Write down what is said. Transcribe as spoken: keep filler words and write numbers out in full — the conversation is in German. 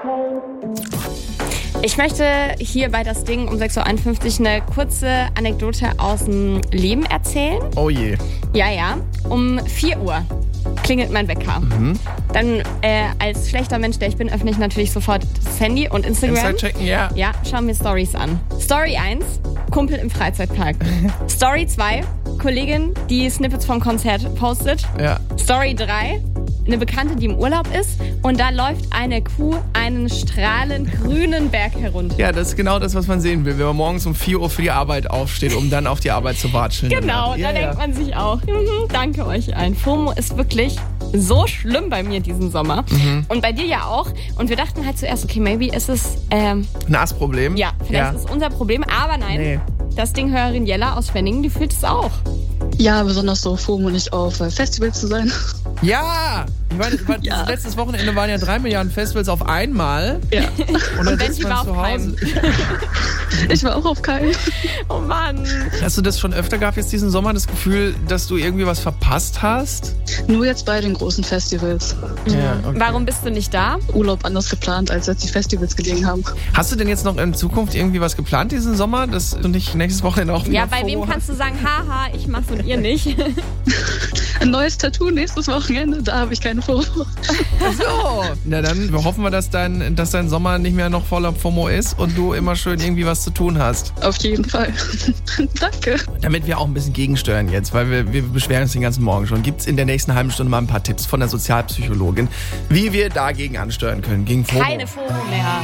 Ich möchte hier bei das Ding um sechs Uhr einundfünfzig eine kurze Anekdote aus dem Leben erzählen. Oh je. Ja, ja. Um vier Uhr klingelt mein Wecker. Mhm. Dann äh, als schlechter Mensch, der ich bin, öffne ich natürlich sofort das Handy und Instagram. Insta checken, ja. Ja, schau mir Stories an. Story eins, Kumpel im Freizeitpark. Story zwei, Kollegin, die Snippets vom Konzert postet. Ja. Story drei, eine Bekannte, die im Urlaub ist und da läuft eine Kuh einen strahlend grünen Berg herunter. Ja, das ist genau das, was man sehen will, wenn man morgens um vier Uhr für die Arbeit aufsteht, um dann auf die Arbeit zu watscheln. Genau, ja, da ja. denkt man sich auch, mhm, danke euch allen. FOMO ist wirklich so schlimm bei mir diesen Sommer. Mhm. Und bei dir ja auch. Und wir dachten halt zuerst, okay, maybe ist es, ähm, Ein Assproblem? ja, vielleicht ja. ist es unser Problem. Aber nein, Nee. das Ding-Hörerin Jella aus Schwenningen, die fühlt es auch. Ja, besonders so FOMO nicht auf äh, Festivals zu sein. Ja! Ich meine, ich meine, Ja. letztes Wochenende waren ja drei Milliarden Festivals auf einmal. Ja. Und dann Und sitzt Benji man war zu auf Hause. Ich war auch auf keinen. Oh Mann. Hast du das schon öfter gehabt jetzt diesen Sommer, das Gefühl, dass du irgendwie was verpasst hast? Nur jetzt bei den großen Festivals. Ja, okay. Warum bist du nicht da? Urlaub anders geplant, als jetzt die Festivals gelegen haben. Hast du denn jetzt noch in Zukunft irgendwie was geplant diesen Sommer, dass du nicht nächstes Wochenende auch wieder Ja, bei FOMO wem hast? kannst du sagen, haha, ich mach's und ihr nicht? Ein neues Tattoo nächstes Wochenende, da habe ich keine FOMO. So, na dann hoffen wir, dass dein, dass dein Sommer nicht mehr noch voller FOMO ist und du immer schön irgendwie was zu tun hast. Auf jeden Fall. Danke. Damit wir auch ein bisschen gegensteuern jetzt, weil wir, wir beschweren uns den ganzen Morgen schon, gibt es in der nächsten halben Stunde mal ein paar Tipps von der Sozialpsychologin, wie wir dagegen ansteuern können, gegen FOMO. Keine FOMO mehr.